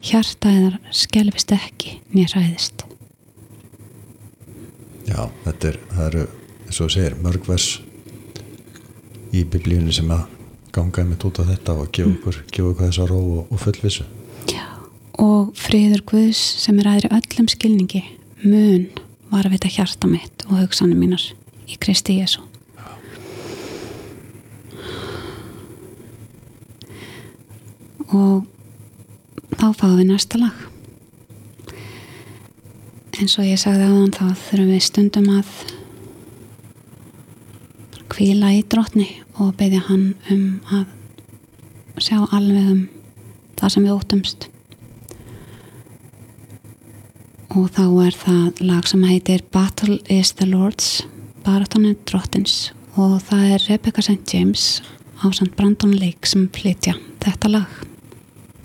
hjarta eðar skelfist ekki né hræðist. Já, það eru eins og þú segir mörg vers í biblíunni sem að ganga með út á þetta og gefa okkur þessa ró og fullvissu. Já, og friður Guðs sem æðri öllum skilningi mun varðveita hjarta mitt og hugsanir mínar í Kristi Jesú. Og þá fáum við næsta lag. Eins og ég sagði áðan þá þurfum við stundum að hvíla í Drottni og biðja hann að sjá alveg það sem við óttumst. Og þá það lag sem heitir Battle is the Lord's, baráttan Drottins, og það Rebecca St. James ásamt Brandon Lake sem flytja þetta lag.